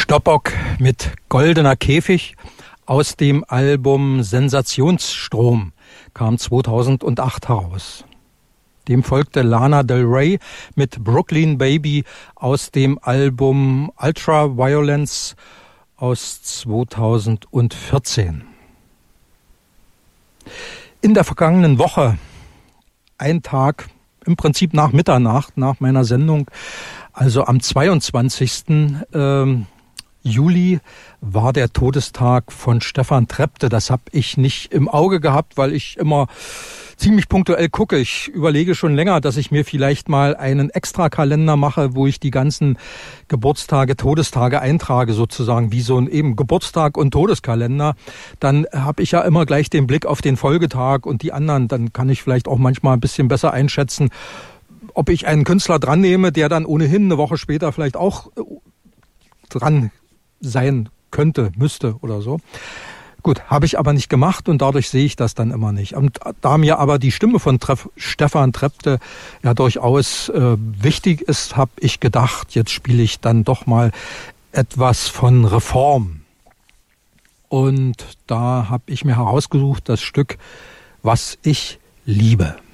Stoppock mit Goldener Käfig aus dem Album Sensationsstrom kam 2008 heraus. Dem folgte Lana Del Rey mit Brooklyn Baby aus dem Album Ultraviolence aus 2014. In der vergangenen Woche, ein Tag im Prinzip nach Mitternacht, nach meiner Sendung, also am 22. Juli war der Todestag von Stefan Trepte. Das habe ich nicht im Auge gehabt, weil ich immer ziemlich punktuell gucke. Ich überlege schon länger, dass ich mir vielleicht mal einen Extrakalender mache, wo ich die ganzen Geburtstage, Todestage eintrage, sozusagen wie so ein eben Geburtstag- und Todeskalender. Dann habe ich ja immer gleich den Blick auf den Folgetag und die anderen. Dann kann ich vielleicht auch manchmal ein bisschen besser einschätzen, ob ich einen Künstler dran nehme, der dann ohnehin eine Woche später vielleicht auch dran sein könnte, müsste oder so. Gut, habe ich aber nicht gemacht und dadurch sehe ich das dann immer nicht. Und da mir aber die Stimme von Stefan Trepte ja durchaus wichtig ist, habe ich gedacht, jetzt spiele ich dann doch mal etwas von Reform. Und da habe ich mir herausgesucht das Stück, Was ich liebe.